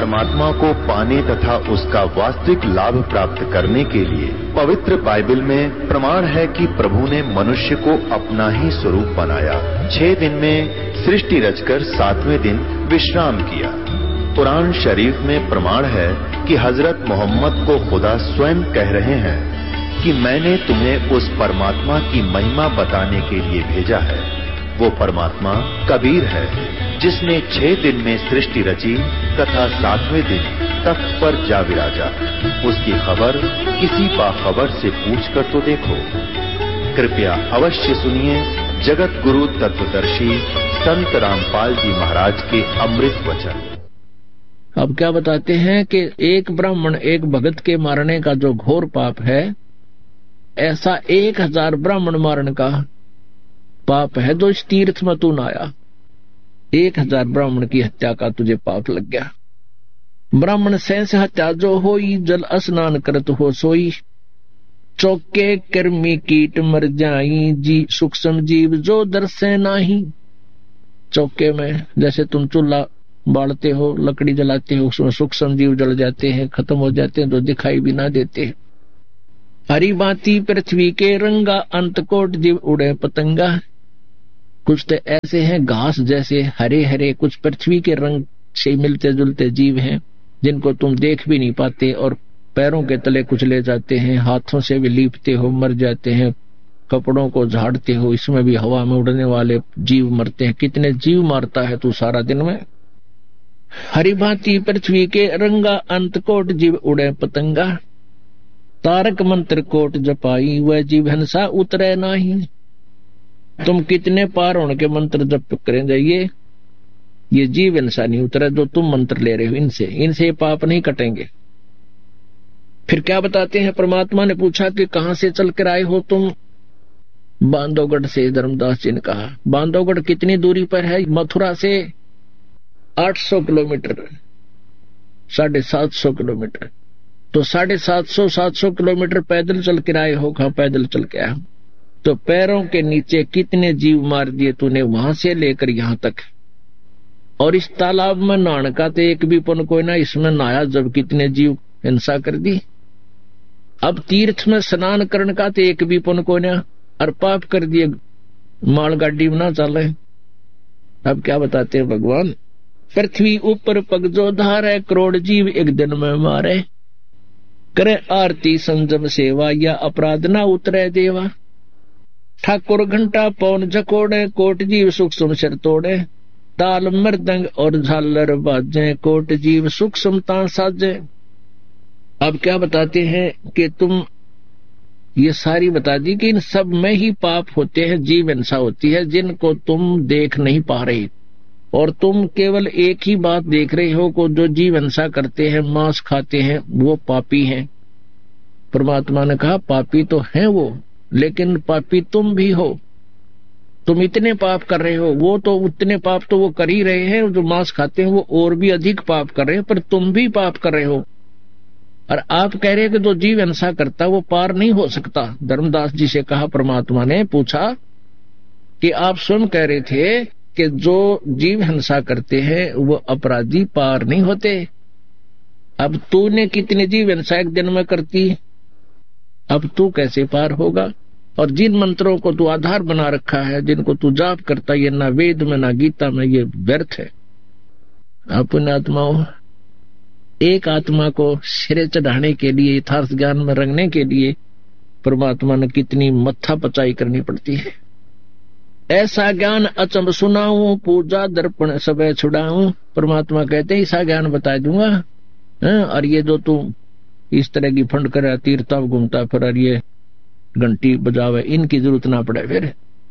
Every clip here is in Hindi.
परमात्मा को पाने तथा उसका वास्तविक लाभ प्राप्त करने के लिए पवित्र बाइबल में प्रमाण है कि प्रभु ने मनुष्य को अपना ही स्वरूप बनाया। 6 दिन में सृष्टि रचकर 7वें दिन विश्राम किया। कुरान शरीफ में प्रमाण है कि हजरत मोहम्मद को खुदा स्वयं कह रहे हैं कि मैंने तुम्हें उस परमात्मा की महिमा बताने के लिए भेजा है। वो परमात्मा कबीर है जिसने 6 दिन में सृष्टि रची तथा 7वें दिन तख्त पर जा विराजा। उसकी खबर किसी बाखबर से पूछकर तो देखो। कृपया अवश्य सुनिए जगत गुरु तत्वदर्शी संत रामपाल जी महाराज के अमृत वचन। अब क्या बताते हैं कि एक ब्राह्मण एक भगत के मारने का जो घोर पाप है, ऐसा 1000 ब्राह्मण मारने का पाप है जो इस तीर्थ में तू नहाया। 1000 ब्राह्मण की हत्या का तुझे पाप लग गया। ब्राह्मण सहस हत्या जो होई, जल स्नान करत हो सोई। चौके कर्मी कीट मर जाई, जी सूक्ष्म जीव जो दर्शे नाही। चौके में जैसे तुम चूल्हा बालते हो, लकड़ी जलाते हो, उसमें सूक्ष्म जीव जल जाते हैं, खत्म हो जाते हैं, जो दिखाई भी ना देते। हरी बाती पृथ्वी के रंगा, अंतकोट जीव उड़े पतंगा। कुछ तो ऐसे हैं घास जैसे हरे हरे, कुछ पृथ्वी के रंग से मिलते जुलते जीव हैं जिनको तुम देख भी नहीं पाते और पैरों के तले कुछ ले जाते हैं, हाथों से भी लीपते हो मर जाते हैं, कपड़ों को झाड़ते हो, इसमें भी हवा में उड़ने वाले जीव मरते हैं। कितने जीव मारता है तू सारा दिन में। हरी भांति पृथ्वी के रंगा, अंतकोट जीव उड़े पतंगा। तारक मंत्र कोट जपाई, वह जीव हंसा उतरे नाही। तुम कितने पार होने के मंत्र जप करें जाइए, ये जीव हिंसा नहीं उतरे जो तुम मंत्र ले रहे हो। इनसे पाप नहीं कटेंगे। फिर क्या बताते हैं, परमात्मा ने पूछा कि कहां से चल कर आए हो तुम? बांधवगढ़ से, धर्मदास जी ने कहा। बांधवगढ़ कितनी दूरी पर है? मथुरा से 800 किलोमीटर, 750 किलोमीटर। तो 750 किलोमीटर पैदल चल कर आए हो। कहां पैदल चल के आए? तो पैरों के नीचे कितने जीव मार दिए तूने वहां से लेकर यहां तक। और इस तालाब में नहाने का तो एक भी पुण्य कोई ना, इसमें नहाया जब कितने जीव हिंसा कर दी। अब तीर्थ में स्नान करने का तो एक भी पुण्य कोई ना, और पाप कर दिए, मालगाड़ी में ना चले। अब क्या बताते हैं भगवान, पृथ्वी ऊपर पग जो धारे, करोड़ जीव एक दिन में मारे। करे आरती संजम सेवा, या अपराध ना उतरे देवा। ठाकुर घंटा पौन जकोड़े, कोट जीव सूक्ष्म सिर तोड़े। ताल मृदंग और झालर बाजे, कोट जीव सूक्ष्मता साजे। अब क्या बताते हैं कि तुम ये सारी बता दी कि इन सब में ही पाप होते हैं, जीव हिंसा होती है जिनको तुम देख नहीं पा रहे। और तुम केवल एक ही बात देख रहे हो को जो जीव हिंसा करते हैं, मांस खाते हैं, वो पापी हैं। परमात्मा ने कहा पापी तो हैं वो, लेकिन पापी तुम भी हो। तुम इतने पाप कर रहे हो, वो तो उतने पाप तो वो कर ही रहे हैं। जो मांस खाते हैं वो और भी अधिक पाप कर रहे हैं, पर तुम भी पाप कर रहे हो। और आप कह रहे हैं कि जो जीव हिंसा करता वो पार नहीं हो सकता। धर्मदास जी से कहा, परमात्मा ने पूछा कि आप स्वयं कह रहे थे कि जो जीव हिंसा करते हैं वो अपराधी पार नहीं होते। अब तूने कितने जीव हिंसा एक दिन में करती, अब तू कैसे पार होगा? और जिन मंत्रों को तू आधार बना रखा है, जिनको तू जाप करता, ये ना वेद में ना गीता में, ये व्यर्थ है। अपने आत्माओं, एक आत्मा को सिरे चढ़ाने के लिए, यथार्थ ज्ञान में रंगने के लिए परमात्मा ने कितनी मत्था पचाई करनी पड़ती है। ऐसा ज्ञान अचंब सुनाऊं, पूजा दर्पण सब छुड़ाऊं। परमात्मा कहते हैं ऐसा ज्ञान बता दूंगा। और ये जो तू इस तरह की फंड करे, तीर्था घूमता फिर और ये घंटी बजावे, इनकी जरूरत ना पड़े। फिर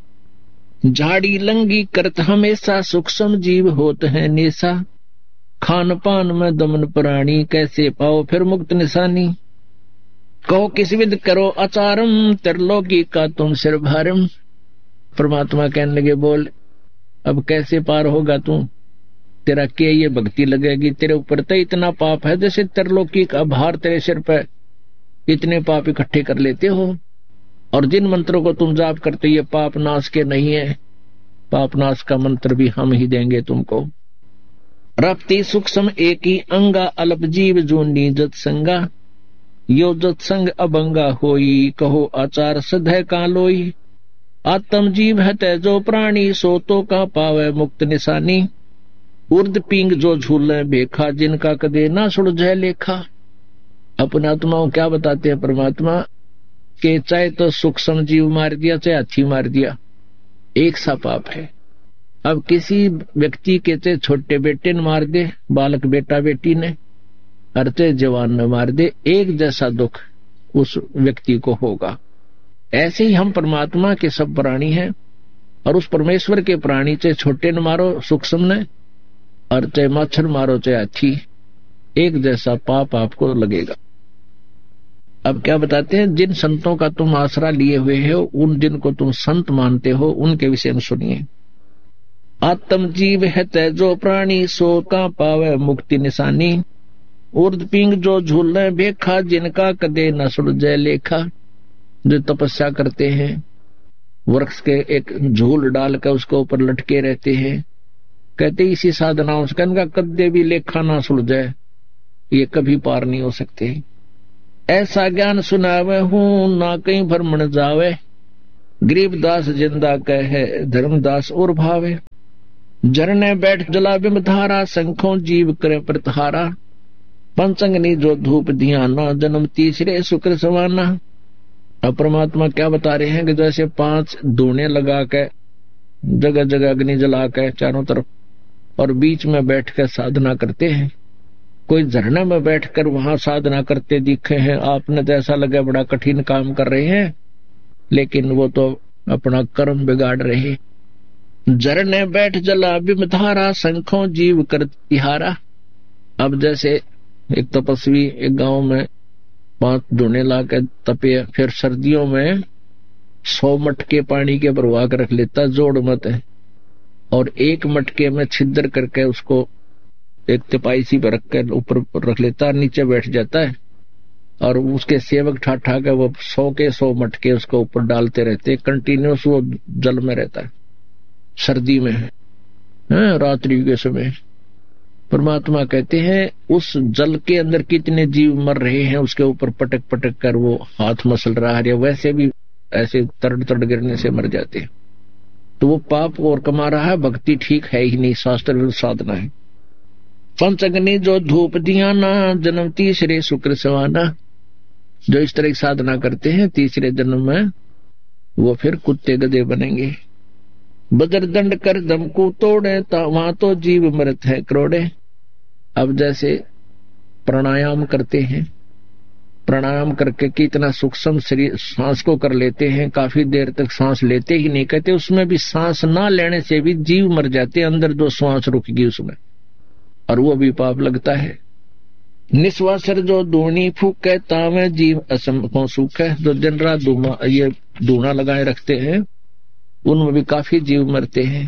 झाड़ी लंगी करत हमेशा, सूक्ष्म जीव होत है नेसा। खान पान में दमन प्राणी, कैसे पाओ फिर मुक्त निशानी। कहो किस विध करो आचारम, त्रिलोकी का तुम सिर भारम। परमात्मा कहने लगे, बोल अब कैसे पार होगा तू? तेरा के ये भक्ति लगेगी? तेरे ऊपर तो इतना पाप है जैसे त्रिलोकी का भार तेरे सिर पर, इतने पाप इकट्ठे कर लेते हो। और जिन मंत्रों को तुम जाप करते ये पाप नाश के नहीं है, पाप नाश का मंत्र भी हम ही देंगे तुमको। रफ्ती सूक्ष्म एक ही अंगा, अल्प जीव जूनी जत संगा, यो जत संग अभंगा होई, कहो आचार सधय का लोई। आत्म जीव है तेजो प्राणी, सोतो का पावे मुक्त निशानी, उर्द पिंग जो झूले बेखा, जिनका कदे ना सुलझे लेखा। अपने आत्माओं क्या बताते हैं परमात्मा के, चाहे तो सूक्ष्म जीव मार दिया चाहे हाथी मार दिया, एक सा पाप है। अब किसी व्यक्ति के चाहे छोटे बेटे ने मार दे, बालक बेटा बेटी ने, और चाहे जवान ने मार दे, एक जैसा दुख उस व्यक्ति को होगा। ऐसे ही हम परमात्मा के सब प्राणी हैं, और उस परमेश्वर के प्राणी चाहे छोटे ने मारो सूक्ष्म ने, और चाहे मच्छर मारो चाहे हाथी, एक जैसा पाप आपको लगेगा। अब क्या बताते हैं, जिन संतों का तुम आसरा लिए हुए हो, उन जिनको तुम संत मानते हो, उनके विषय में सुनिए। आत्म जीव है तेजो प्राणी, सो का पावे मुक्ति निशानी, उर्द पिंग जो झूले बेखा, जिनका कदे न सुलझे लेखा। जो तपस्या करते हैं, वृक्ष के एक झूल डालकर उसके ऊपर लटके रहते हैं, कहते इसी साधनाओं से इनका कदे भी लेखा ना सुलझे, ये कभी पार नहीं हो सकते। ऐसा ज्ञान सुनावे हूं, ना कहीं भ्रमण जावे, गरीबदास जिंदा कहे, धर्मदास और भावे। झरने बैठ जला बिम धारा, शंखों जीव करे प्रतहारा, पंचंगनी जो धूप धियाना, जन्म तीसरे शुक्र सवाना। अब परमात्मा क्या बता रहे हैं कि जैसे 5 धूने लगा के जगह जगह अग्नि जला के चारों तरफ, और बीच में बैठकर साधना करते हैं। कोई झरने में बैठकर वहां साधना करते दिखे हैं, आपने तो ऐसा लगा बड़ा कठिन काम कर रहे हैं, लेकिन वो तो अपना कर्म बिगाड़ रहे। झरने बैठ जला बिम धारा, शंखों जीव कर तिहारा। अब जैसे एक तपस्वी एक गांव में 5 धूने लाकर तपे, फिर सर्दियों में 100 मटके पानी के भरवा कर रख लेता, जोड़ मत है, और एक मटके में छिद्र करके उसको एक तिपाईसी पर रखकर ऊपर रख लेता, नीचे बैठ जाता है, और उसके सेवक ठा के वो 100 के 100 मटके उसके ऊपर डालते रहते, कंटिन्यूस वो जल में रहता है। सर्दी में है, रात्रि के समय। परमात्मा कहते हैं उस जल के अंदर कितने जीव मर रहे हैं, उसके ऊपर पटक पटक कर वो हाथ मसल रहा है, वैसे भी ऐसे तड़ गिरने से मर जाते हैं। तो वो पाप और कमा रहा है, भक्ति ठीक है ही नहीं, शास्त्र विरुद्ध साधना है। पंचअग्नि जो धूप धियाना, जन्म तीसरे शुक्र सवाना। जो इस तरह की साधना करते हैं, तीसरे जन्म में वो फिर कुत्ते गधे बनेंगे। बजरदंड कर दम को तोड़े, वहां तो जीव मरत है करोड़े। अब जैसे प्राणायाम करते हैं, प्राणायाम करके कितना सूक्ष्म शरीर सांस को कर लेते हैं, काफी देर तक सांस लेते ही नहीं, कहते उसमें भी सांस ना लेने से भी जीव मर जाते, अंदर जो सांस रुकेगी उसमें, और वो भी पाप लगता है। निश्वासर जो दूनी फूके, तावे जीव असम को सुख है। जो दिन रात ये दूना लगाए रखते हैं, उनमें भी काफी जीव मरते हैं।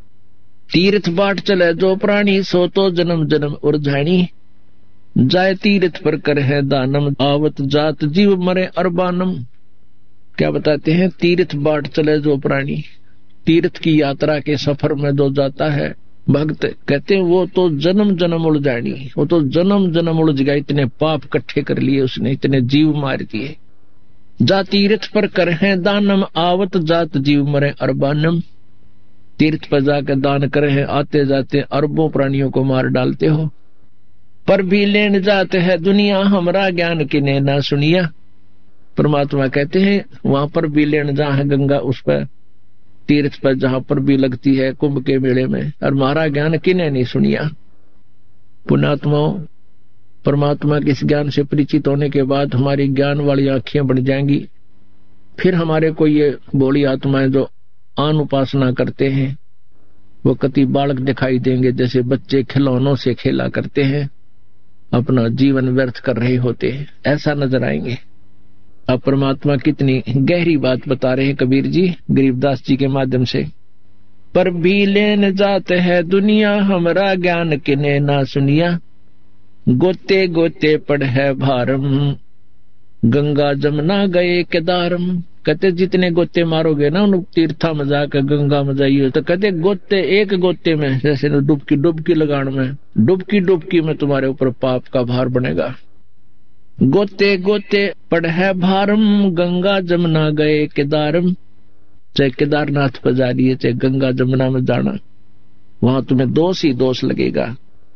तीर्थ बाट चले जो प्राणी, सो तो जन्म जन्म उर्झाणी, जाय तीर्थ पर कर है दानम, आवत जात जीव मरे अरबानम। क्या बताते हैं, तीर्थ बाट चले जो प्राणी, तीर्थ की यात्रा के सफर में जो जाता है भक्त, कहते हैं वो तो जन्म जन्म उलझानी, वो तो जन्म जन्म उलझ गया, इतने पाप इकट्ठे कर लिए उसने, इतने जीव मार दिए। जा तीर्थ पर कर है दानम, आवत जात जीव मरे अरबानम। तीर्थ पर जाकर दान करे हैं, आते जाते अरबों प्राणियों को मार डालते हो। पर भी लेन जाते है दुनिया, हमरा ज्ञान किने ना सुनिया। परमात्मा कहते हैं वहां पर भी लेन जहां है गंगा, उस पर तीर्थ पर जहां पर भी लगती है कुंभ के मेले में, और हमारा ज्ञान किने नहीं सुनिया। पुण्यात्माओं, परमात्मा के इस ज्ञान से परिचित होने के बाद हमारी ज्ञान वाली आंखें बन जाएंगी। फिर हमारे को ये भोली आत्माएं जो आन उपासना करते हैं, वो कति बालक दिखाई देंगे, जैसे बच्चे खिलौनों से खेला करते हैं, अपना जीवन व्यर्थ कर रहे होते हैं, ऐसा नजर आएंगे। अब परमात्मा कितनी गहरी बात बता रहे हैं कबीर जी गरीबदास जी के माध्यम से। पर भी लेन जाते है दुनिया, हमरा ज्ञान किने ना सुनिया। गोते गोते पड़ है भारम, गंगा जमुना गए केदारम। कहते जितने गोते मारोगे ना उन तीर्था में जाकर गंगा में जाइए, तो कहते गोते एक गोते में जैसे डुबकी लगाने में डुबकी में तुम्हारे ऊपर पाप का भार बनेगा। गोते गोते पढ़े भारम, गंगा जमुना गए केदारम। चाहे केदारनाथ पर जा रही है, चाहे गंगा जमुना में जाना, वहां तुम्हें दोष ही दोष लगेगा।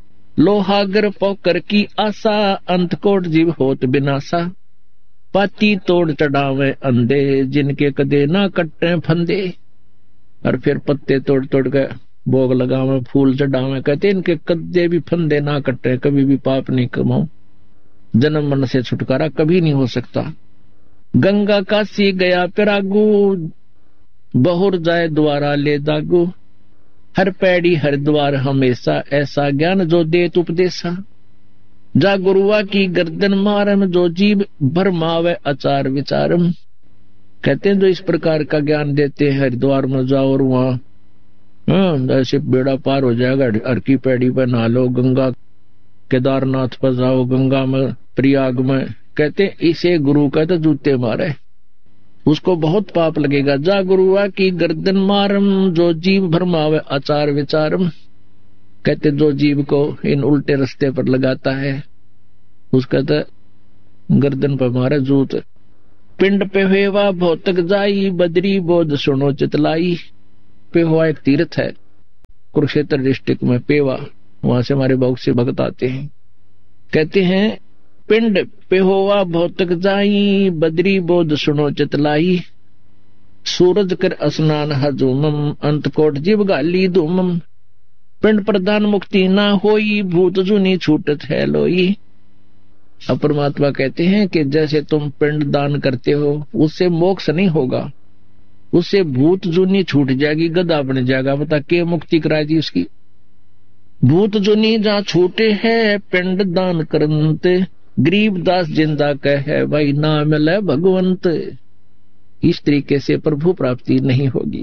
लोहागर पोकर की आशा, अंतकोट जीव होत बिनासा। पाती तोड़ चढ़ावे अंधे, जिनके कदे ना कट्टे फंदे। और फिर पत्ते तोड़ तोड़ के भोग लगावे, फूल चढ़ावे, कहते इनके कदे भी फंदे ना कट्टे, कभी भी पाप नहीं कमाओ, जन्म मरण से छुटकारा कभी नहीं हो सकता। गंगा काशी गया पिरागू, बहुर जाए द्वारा ले दागू। हर पैड़ी हर द्वार हमेशा, ऐसा ज्ञान जो देत उपदेशा। जा गुरुआ की गर्दन मारम, जो जीव भरमावे आचार विचारम। कहते हैं जो इस प्रकार का ज्ञान देते हैं, हरिद्वार में जाओ और वहां ऐसे बेड़ा पार हो जाएगा, हर की पैड़ी पर नहा लो, गंगा केदारनाथ पर जाओ, गंगा में प्रयाग में, कहते इसे गुरु का तो जूते मारे, उसको बहुत पाप लगेगा। जा गुरुआ की गर्दन मारम, जो जीव भरमावे आचार विचारम। कहते जो जीव को इन उल्टे रास्ते पर लगाता है उसका तो गर्दन पर मारे जूत। पिंड पे हुआ भौतक जाई, बदरी बोध सुनो चितलाई। पेवा एक तीर्थ है कुरुक्षेत्र डिस्ट्रिक्ट में, पेवा, वहां से हमारे बहुत से भक्त आते हैं। कहते हैं पिंड पे होवा भौतक जाई, बदरी बोध सुनो चितलाई। सूरज कर स्नान हजूमम, अंतकोट जीव गाली धूमम। पिंड प्रदान मुक्ति ना होई, भूत जुनी छूटत है लोई। अब परमात्मा कहते हैं कि जैसे तुम पिंड दान करते हो उससे मोक्ष नहीं होगा, उससे भूत जुनी छूट जाएगी, गधा बन जाएगा। बता के मुक्ति करा दी उसकी। भूत जुनी जहाँ छूटे है, पिंड दान करते। गरीबदास जिंदा कहे, भाई ना मिले भगवंत। इस तरीके से प्रभु प्राप्ति नहीं होगी।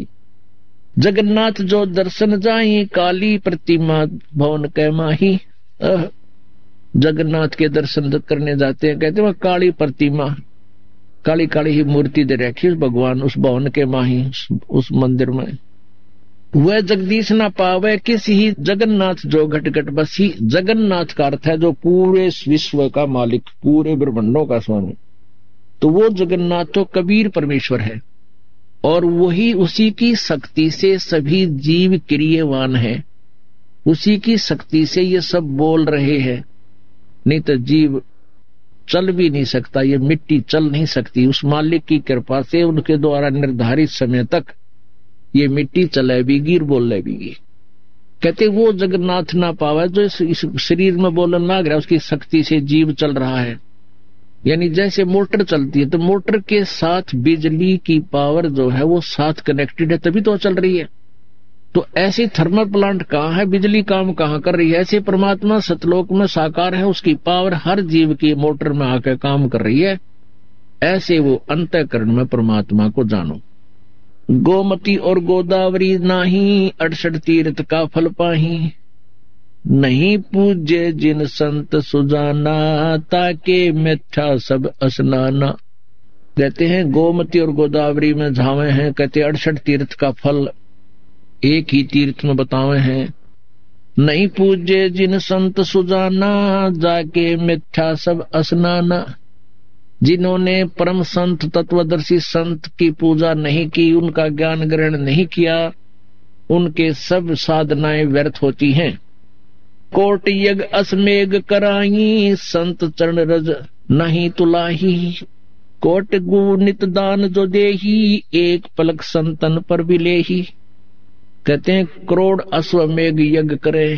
जगन्नाथ जो दर्शन जाई, काली प्रतिमा भवन कै माही। जगन्नाथ के दर्शन करने जाते हैं, कहते हैं काली प्रतिमा, काली काली ही मूर्ति दे रखी भगवान उस भवन के माही, उस मंदिर में। वह जगदीश ना पावे किसी ही, जगन्नाथ जो घट घट बसी। जगन्नाथ का अर्थ है जो पूरे विश्व का मालिक, पूरे ब्रह्मांडों का स्वामी। तो वो जगन्नाथ तो कबीर परमेश्वर है, और वही उसी की शक्ति से सभी जीव क्रियवान है, उसी की शक्ति से ये सब बोल रहे हैं। नहीं तो जीव चल भी नहीं सकता, ये मिट्टी चल नहीं सकती। उस मालिक की कृपा से उनके द्वारा निर्धारित समय तक ये मिट्टी चलेगी और बोलेगी। कहते वो जगन्नाथ ना पावे जो इस शरीर में बोलने लग रहा है, उसकी शक्ति से जीव चल रहा है। यानी जैसे मोटर चलती है तो मोटर के साथ बिजली की पावर जो है वो साथ कनेक्टेड है, तभी तो चल रही है। तो ऐसे थर्मल प्लांट कहाँ है, बिजली काम कहाँ कर रही है, ऐसे परमात्मा सतलोक में साकार है, उसकी पावर हर जीव की मोटर में आकर काम कर रही है। ऐसे वो अंतःकरण में परमात्मा को जानो। गोमती और गोदावरी नाही, 68 तीर्थ का फल पाही। नहीं पूजे जिन संत सुजाना, ताके मिथ्या सब स्नाना। कहते हैं गोमती और गोदावरी में झावे हैं, कहते 68 तीर्थ का फल एक ही तीर्थ में बतावे हैं। नहीं पूजे जिन संत सुजाना, जाके मिथ्या सब स्नाना। जिन्होंने परम संत तत्वदर्शी संत की पूजा नहीं की, उनका ज्ञान ग्रहण नहीं किया, उनके सब साधनाएं व्यर्थ होती हैं। कोट यज्ञ असमेघ कराई, संत चरण रज नहीं तुलाही। कोट गु नित दान जो देही, एक पलक संतन पर बिलेही। कहते हैं करोड़ अश्वमेघ यज्ञ करे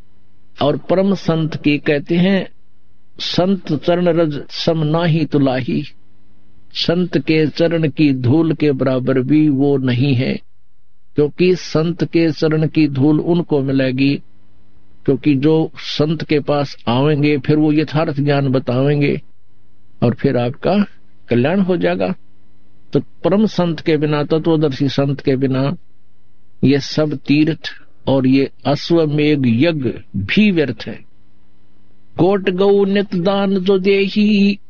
और परम संत की कहते हैं संत चरण रज सम नाही तुलाही। संत के चरण की धूल के बराबर भी वो नहीं है, क्योंकि संत के चरण की धूल उनको मिलेगी, क्योंकि जो संत के पास आवेंगे फिर वो यथार्थ ज्ञान बतावेंगे और फिर आपका कल्याण हो जाएगा। तो परम संत के बिना, तत्वदर्शी संत के बिना ये सब तीर्थ और ये अश्वमेघ यज्ञ भी व्यर्थ है। कोट गौ नित दान जो देही,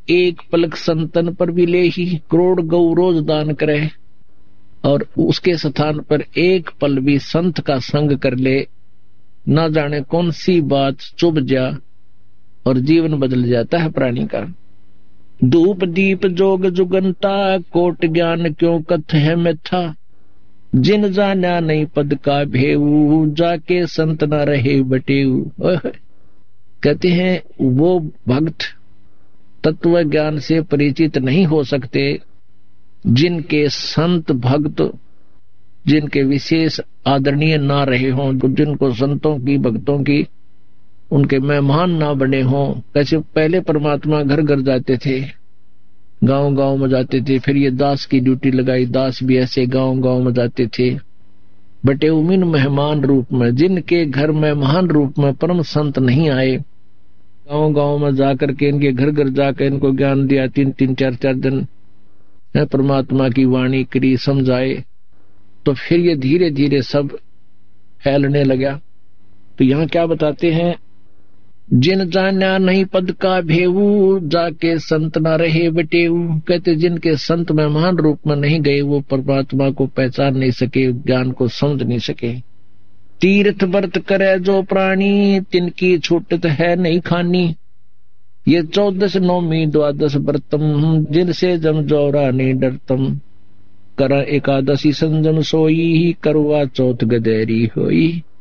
एक पलक संतन पर भी ले ही, करोड़ गौ रोज दान करे और उसके स्थान पर एक पल भी संत का संग कर ले, ना जाने कौन सी बात चुभ जा और जीवन बदल जाता है प्राणी का। धूप दीप जोग जुगंता, कोट ज्ञान क्यों कथ है मिथ्या, जिन जाना नहीं पद का भेऊ, जाके संत न रहे बटेऊ। कहते हैं वो भक्त तत्व ज्ञान से परिचित नहीं हो सकते जिनके संत भक्त, जिनके विशेष आदरणीय ना रहे हों, जिनको संतों की भक्तों की उनके मेहमान ना बने हों। कैसे पहले परमात्मा घर घर जाते थे, गांव गांव में जाते थे, फिर ये दास की ड्यूटी लगाई, दास भी ऐसे गांव गांव में जाते थे बटे उमिन मेहमान रूप में। जिनके घर मेहमान रूप में परम संत नहीं आए, गांव गांव में जाकर के इनके घर घर जाकर इनको ज्ञान दिया, 3-3 4-4 दिन परमात्मा की वाणी करी, समझाए, तो फिर ये धीरे धीरे सब फैलने लगा। तो यहाँ क्या बताते हैं, जिन जाना नहीं पद का भेऊ, जाके संत ना रहे बटेऊ। कहते जिनके संत मेहमान रूप में नहीं गए, वो परमात्मा को पहचान नहीं सके, ज्ञान को समझ नहीं सके। तीर्थ व्रत करे जो प्राणी, तिनकी छूटत है नहीं खानी, ये 14 नौमी 12 व्रतम, जिनसे जम जौरा नहीं डरतम, करा एकादशी संजम सोई, करवा चौथ गदेरी होई।